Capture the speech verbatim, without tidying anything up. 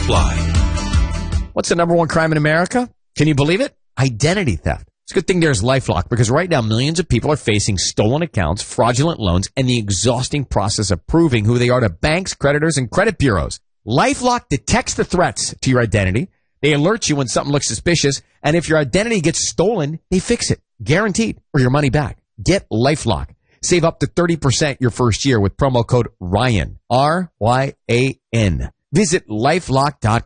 apply. What's the number one crime in America? Can you believe it? Identity theft. It's a good thing there's LifeLock, because right now millions of people are facing stolen accounts, fraudulent loans, and the exhausting process of proving who they are to banks, creditors, and credit bureaus. LifeLock detects the threats to your identity. They alert you when something looks suspicious, and if your identity gets stolen, they fix it. Guaranteed, or your money back. Get LifeLock. Save up to thirty percent your first year with promo code RYAN. R Y A N. Visit lifelock dot com.